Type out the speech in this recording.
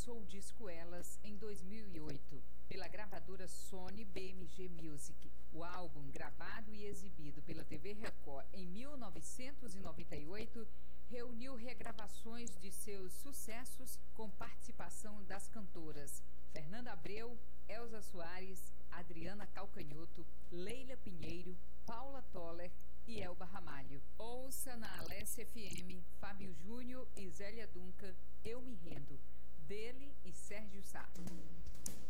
lançou o disco Elas em 2008, pela gravadora Sony BMG Music. O álbum, gravado e exibido pela TV Record em 1998, reuniu regravações de seus sucessos com participação das cantoras Fernanda Abreu, Elza Soares, Adriana Calcanhoto, Leila Pinheiro, Paula Toller e Elba Ramalho. Ouça na Alessia FM, Fábio Júnior e Zélia Duncan, Eu Me Rendo, dele e Sérgio Sá.